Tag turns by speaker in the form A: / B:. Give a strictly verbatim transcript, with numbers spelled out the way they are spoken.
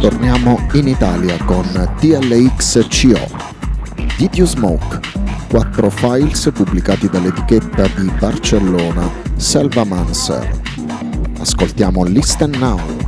A: Torniamo in Italia con T L X C O. Did You Smoke? Quattro files pubblicati dall'etichetta di Barcellona Selva Manser. Ascoltiamo Listen Now.